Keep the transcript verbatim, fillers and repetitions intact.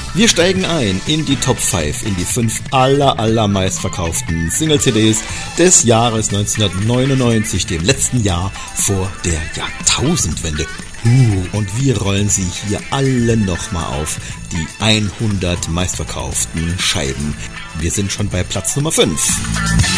Wir steigen ein in die Top fünf, in die fünf aller, aller meistverkauften Single-C Ds des Jahres neunzehnhundertneunundneunzig, dem letzten Jahr vor der Jahrtausendwende. Und wir rollen sie hier alle nochmal auf, die hundert meistverkauften Scheiben. Wir sind schon bei Platz Nummer fünf.